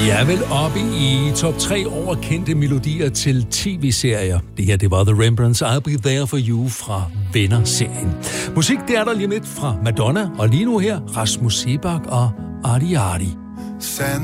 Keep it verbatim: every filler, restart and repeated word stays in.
Jeg er vel oppe i top tre over kendte melodier til tv-serier. Det her, det var The Rembrandts I'll Be There For You fra Venner-serien. Musik, det er der lige lidt fra Madonna, og lige nu her Rasmus Seebach og Arti Arti.